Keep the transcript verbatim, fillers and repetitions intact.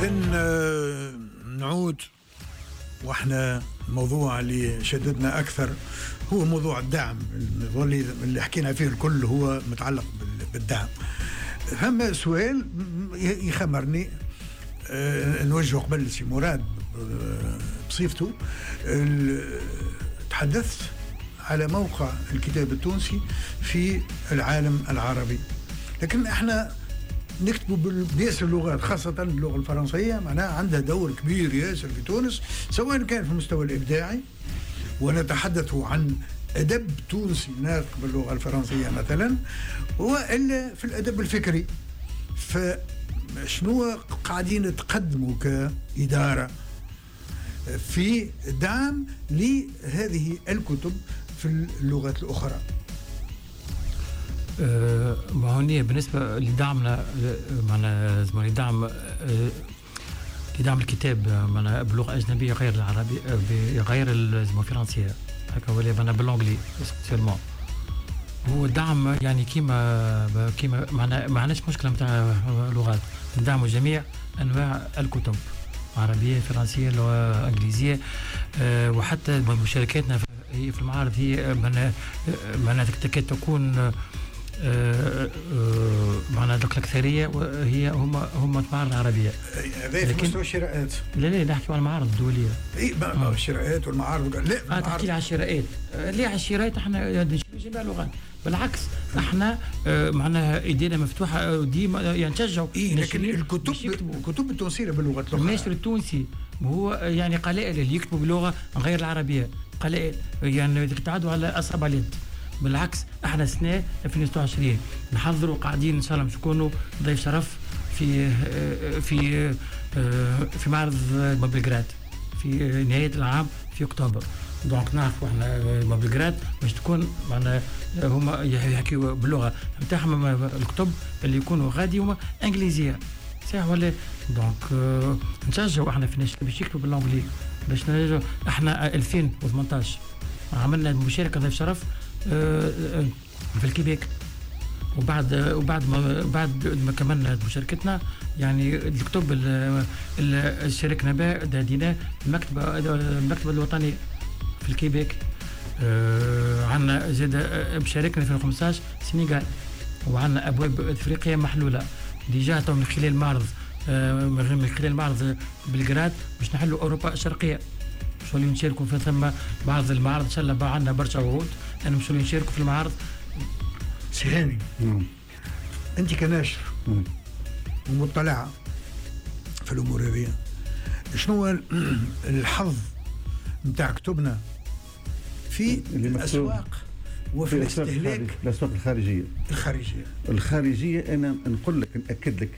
إذا نعود، واحنا الموضوع اللي شددنا أكثر هو موضوع الدعم اللي حكينا فيه الكل، هو متعلق بالدعم. فما سؤال يخمرني نوجه قبل سي مراد بصيفته. تحدثت على موقع الكتاب التونسي في العالم العربي، لكن احنا نكتبوا بياسر اللغات، خاصة اللغة الفرنسية معناها عندها دور كبير ياسر في تونس، سواء كان في المستوى الإبداعي ونتحدث عن أدب تونسي ناطق باللغة الفرنسية مثلا، وإلا في الأدب الفكري. فشنو قاعدين تقدموا كإدارة في دعم لهذه الكتب في اللغات الأخرى؟ أه هوني بالنسبة لدعمنا معنا لدعم أه لدعم الكتاب معنا بلغة أجنبية غير العربية غير الفرنسية، هكا ولا معنا بالانجلي سبيسيالمون. هو الدعم يعني كيما كيما معنا ما عندناش مشكلة نتاع لغات، ندعموا جميع أنواع الكتب، عربية فرنسية لغة إنجليزية. أه وحتى مشاركاتنا هي في المعارض هي معنا تكاد تكون آه آه معنا دوك الأكثرية هي هم هم المعارض العربية. هذا في مستوى الشراءات؟ لا لا نحكي على المعارض الدولية. اي ما الشراءات والمعارض لا اه تحكي لي على الشراءات. ليه على الشراءات؟ احنا نشري جميع اللغات، بالعكس احنا آه معناها ايدينا مفتوحة ديما يعني نشجعوا. إيه لكن الكتب الكتب التونسية باللغة الأخرى، النشر التونسي هو يعني قلائل اللي يكتبوا بلغة غير العربية، قلائل يعني تعدوا على أصابع اليد. بالعكس احنا سنة ألفين وستة وعشرين نحضروا قاعدين ان شاء الله نكونوا ضيف شرف في في في معرض بلغراد في نهاية العام في اكتوبر. دونك نعرفوا احنا بلغراد باش تكون معنا هما يحكيوا باللغة نتاعهم الكتب اللي يكونوا غادي هما انجليزية صح ولا؟ دونك نشجعوا احنا في الناس باش يكتبوا بالانجلي باش نرجعوا. احنا ألفين وثمانية عشر عملنا مشاركة ضيف شرف في الكيبيك، وبعد وبعد ما بعد ما كملنا مشاركتنا يعني الكتب اللي شاركنا بها دادينا المكتبة المكتبة الوطنية في الكيبيك. آه عندنا زاد مشاركنا في خمسة عشر السنغال، وعندنا أبواب أفريقيا محلولة ديجا تو من خلال معرض آه من خلال معرض بلغراد باش نحلوا أوروبا الشرقية. مش اللي نشاركوا في ثم بعض المعارض ان شاء الله عندنا برشا وعود انا مش اللي نشاركوا في المعارض. سهاني انت كناشر ومطلعه في الامور هذه، شنو هو الحظ نتاع كتبنا في الاسواق وفي الاستهلاك؟ الاسواق الخارجيه الخارجيه الخارجيه انا نقول لك ناكد لك